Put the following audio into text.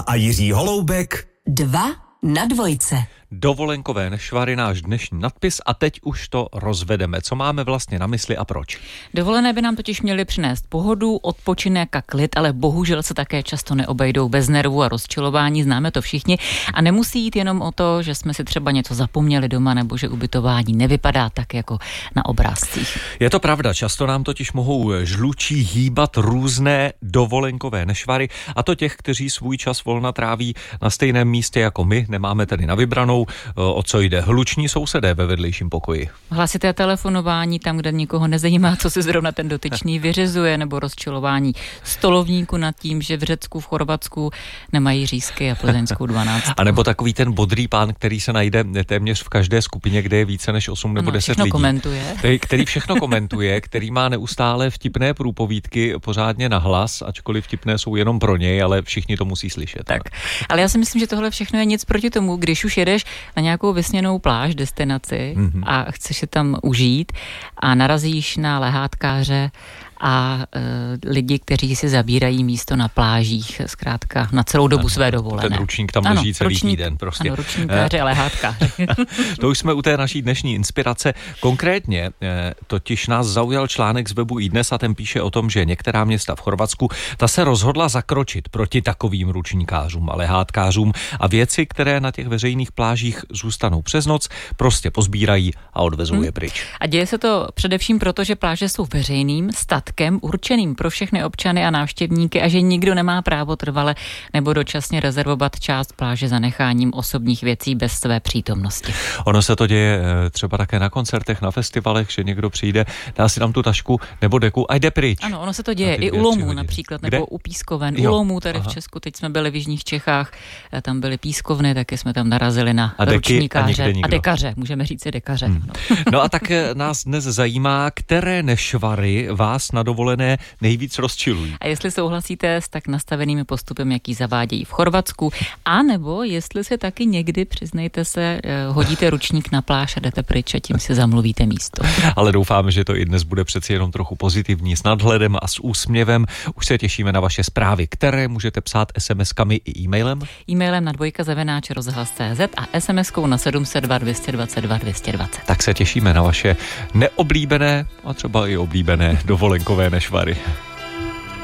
a Jiří Holoubek. 2 na dvojce. Dovolenkové nešvary, náš dnešní nadpis, a teď už to rozvedeme. Co máme vlastně na mysli a proč? Dovolené by nám totiž měly přinést pohodu, odpočinek a klid, ale bohužel se také často neobejdou bez nervů a rozčilování, známe to všichni. A nemusí jít jenom o to, že jsme si třeba něco zapomněli doma nebo že ubytování nevypadá tak jako na obrázcích. Je to pravda, často nám totiž mohou žlučí hýbat různé dovolenkové nešvary, a to těch, kteří svůj čas volna tráví na stejném místě jako my, nemáme tedy na vybranou. O co jde? Hluční sousedé ve vedlejším pokoji. Hlasité telefonování tam, kde nikoho nezajímá, co si zrovna ten dotyčný vyřizuje, nebo rozčilování stolovníku nad tím, že v Řecku, v Chorvatsku nemají řízky a plzeňskou 12. A nebo takový ten bodrý pán, který se najde téměř v každé skupině, kde je více než 8 nebo 10 lidí. Komentuje. Který všechno komentuje, který má neustále vtipné průpovídky pořádně na hlas, ačkoliv vtipné jsou jenom pro něj, ale všichni to musí slyšet. Tak, ale já si myslím, že tohle všechno je nic proti tomu, když už jedeš na nějakou vysněnou pláž, destinaci a chceš si tam užít a narazíš na lehátkáře a lidi, kteří si zabírají místo na plážích, zkrátka na celou dobu své dovolené. Ten ručník tam leží celý týden prostě. Ano, ručníkáři a lehátkáři. To už jsme u té naší dnešní inspirace. Konkrétně totiž nás zaujal článek z webu iDnes a ten píše o tom, že některá města v Chorvatsku ta se rozhodla zakročit proti takovým ručníkářům a lehátkářům a věci, které na těch veřejných plážích zůstanou přes noc, prostě pozbírají a odvezou je pryč. A děje se to především proto, že pláže jsou veřejným statkem určeným pro všechny občany a návštěvníky a že nikdo nemá právo trvale nebo dočasně rezervovat část pláže zanecháním osobních věcí bez své přítomnosti. Ono se to děje třeba také na koncertech, na festivalech, že někdo přijde, dá si tam tu tašku nebo deku a jde pryč. Ano, ono se to děje i u lomů například, nebo u pískoven. U lomů tady v Česku, teď jsme byli v jižních Čechách, tam byly pískovny, taky jsme tam narazili na ručníkáře a dekaře, můžeme říct i dekaře. No a tak nás dnes zajímá, které nešvary vás na dovolené nejvíc rozčilují. A jestli souhlasíte s tak nastavenými postupem, jaký zavádějí v Chorvatsku, a nebo jestli se taky někdy, přiznejte se, hodíte ručník na pláž a jdete pryč a tím si zamluvíte místo. Ale doufáme, že to i dnes bude přeci jenom trochu pozitivní, s nadhledem a s úsměvem. Už se těšíme na vaše zprávy, které můžete psát SMS-kami i e-mailem. E-mailem na dvojka@rozhlas.cz a SMS-kou na 702 222 220. Tak se těšíme na vaše neoblíbené a třeba i oblíbené dovolenkové nešvary.